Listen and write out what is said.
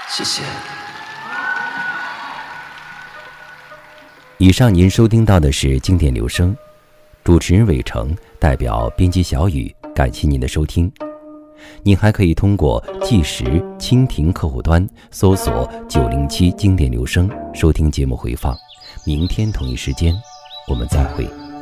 谢谢。 以上您收听到的是经典留声，主持人伟成，代表编辑小雨，感谢您的收听。您还可以通过计时蜻蜓客户端搜索907经典留声收听节目回放。明天同一时间我们再会。